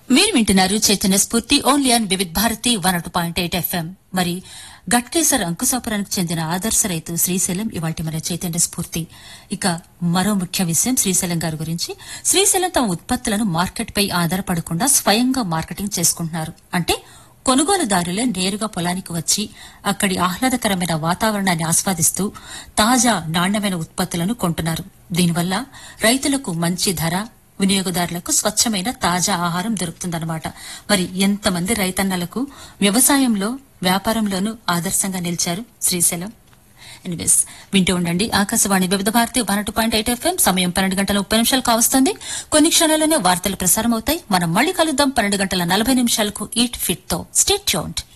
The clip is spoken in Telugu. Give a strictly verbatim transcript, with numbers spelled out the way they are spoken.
మీరు వింటున్నారు చైతన్య స్ఫూర్తి only on Vividh Bharati one two point eight FM. మరి గట్కేసర్ అంకుశాపురానికి చెందిన ఆదర్శ రైతు శ్రీశైలం ఇవాటి మన చైతన్య స్ఫూర్తి. ఇక మరో ముఖ్య విషయం శ్రీశైలం గారి గురించి. శ్రీశైలం తమ ఉత్పత్తులను మార్కెట్ పై ఆధారపడకుండా స్వయంగా మార్కెటింగ్ చేసుకుంటున్నారు. అంటే కొనుగోలుదారులే నేరుగా పొలానికి వచ్చి అక్కడి ఆహ్లాదకరమైన వాతావరణాన్ని ఆస్వాదిస్తూ తాజా నాణ్యమైన ఉత్పత్తులను కొంటున్నారు. దీనివల్ల రైతులకు మంచి ధర, వినియోగదారులకు స్వచ్ఛమైన తాజా ఆహారం దొరుకుతుందన్నమాట. మరి ఎంతమంది రైతన్నలకు వ్యవసాయంలో, వ్యాపారంలోనూ ఆదర్శంగా నిలిచారు శ్రీశైలం. ఎనీవేస్ వింటూ ఉండండి ఆకాశవాణి వివిధ Bharati one two point eight FM. సమయం పన్నెండు గంటల ముప్పై నిమిషాలు కావస్తుంది. కొన్ని క్షణాల్లోనే వార్తలు ప్రసారం అవుతాయి. మనం మళ్లీ కలుద్దాం పన్నెండు గంటల నలభై నిమిషాలకు ఈట్ ఫిట్ తో. Stay tuned.